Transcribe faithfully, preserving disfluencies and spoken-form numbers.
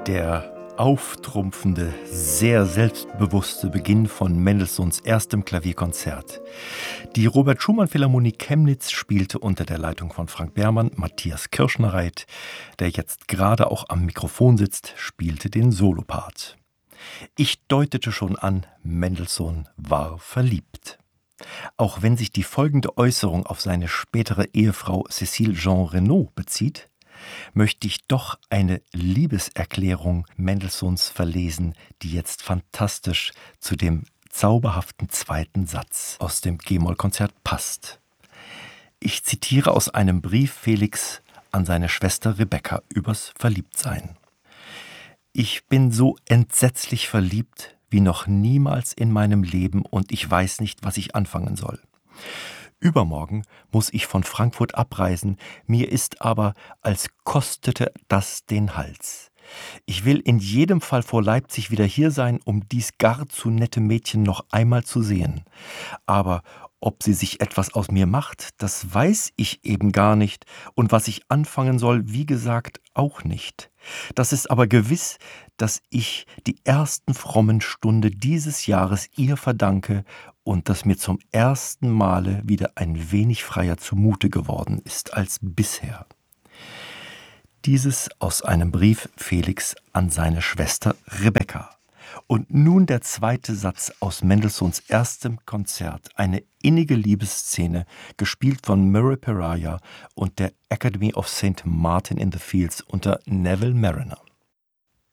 Der auftrumpfende, sehr selbstbewusste Beginn von Mendelssohns erstem Klavierkonzert. Die Robert-Schumann-Philharmonie Chemnitz spielte unter der Leitung von Frank Behrmann. Matthias Kirschnereit, der jetzt gerade auch am Mikrofon sitzt, spielte den Solopart. Ich deutete schon an, Mendelssohn war verliebt. Auch wenn sich die folgende Äußerung auf seine spätere Ehefrau Cécile Jean Renaud bezieht, möchte ich doch eine Liebeserklärung Mendelssohns verlesen, die jetzt fantastisch zu dem zauberhaften zweiten Satz aus dem G-Moll-Konzert passt. Ich zitiere aus einem Brief Felix an seine Schwester Rebecca übers Verliebtsein. Ich bin so entsetzlich verliebt wie noch niemals in meinem Leben und ich weiß nicht, was ich anfangen soll. Übermorgen muss ich von Frankfurt abreisen, mir ist aber, als kostete das den Hals. Ich will in jedem Fall vor Leipzig wieder hier sein, um dies gar zu nette Mädchen noch einmal zu sehen. Aber ob sie sich etwas aus mir macht, das weiß ich eben gar nicht, und was ich anfangen soll, wie gesagt, auch nicht. Das ist aber gewiss, dass ich die ersten frommen Stunde dieses Jahres ihr verdanke und dass mir zum ersten Male wieder ein wenig freier zumute geworden ist als bisher. Dieses aus einem Brief Felix an seine Schwester Rebecca. Und nun der zweite Satz aus Mendelssohns erstem Konzert, eine innige Liebesszene, gespielt von Murray Peraja und der Academy of Saint Martin in the Fields unter Neville Marriner.